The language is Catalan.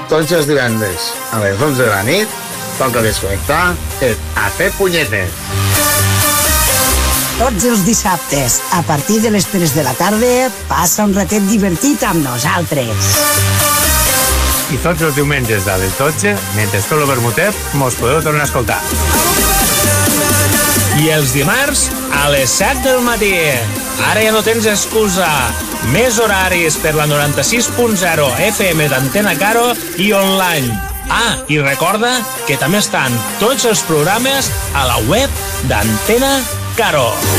tots els divendres a les 11 de la nit toca desconnectar a fer punyetes. Tots els dissabtes, a partir de les 3 de la tarda, passa un ratet divertit amb nosaltres. I tots els diumenges a les 12, mentre feu el vermutet, mos podeu tornar a escoltar. I els dimarts, a les 7 del matí. Ara ja no tens excusa. Més horaris per la 96.0 FM d'Antena Caro i online. Ah, i recorda que també estan tots els programes a la web d'Antena Caro.